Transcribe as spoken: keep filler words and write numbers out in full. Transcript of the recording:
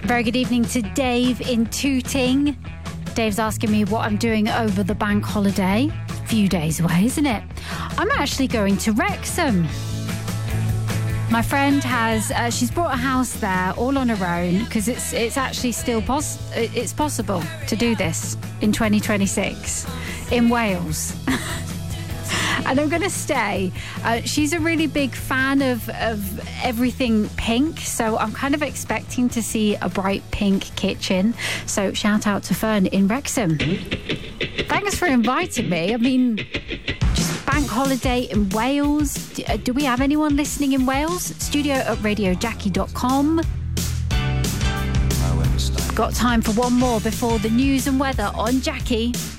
Very good evening to Dave in Tooting. Dave's asking me what I'm doing over the bank holiday. A few days away, isn't it? I'm actually going to Wrexham. My friend has, uh, she's bought a house there all on her own because it's it's actually still pos- it's possible to do this in twenty twenty-six in Wales. And I'm going to stay. Uh, she's a really big fan of, of everything pink, so I'm kind of expecting to see a bright pink kitchen. So shout out to Fern in Wrexham. Thanks for inviting me. I mean, just bank holiday in Wales. Do, uh, do we have anyone listening in Wales? Studio at radio jackie dot com. Got time for one more before the news and weather on Jackie.